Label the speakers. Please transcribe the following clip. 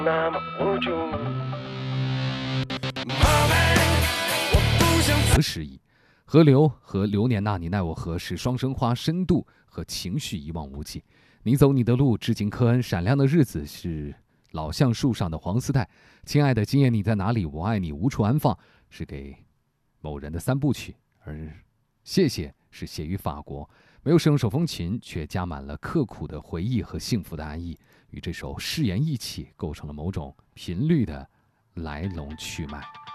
Speaker 1: 那么无助。
Speaker 2: 何时矣？河流和流年那你奈我何是双生花，深度和情绪一望无际。你走你的路，致敬科恩。闪亮的日子是老橡树上的黄丝带。亲爱的，今夜你在哪里？我爱你无处安放，是给某人的三部曲。而谢谢是写于法国，没有使用手风琴，却加满了刻苦的回忆和幸福的安逸，与这首誓言一起构成了某种频率的来龙去脉。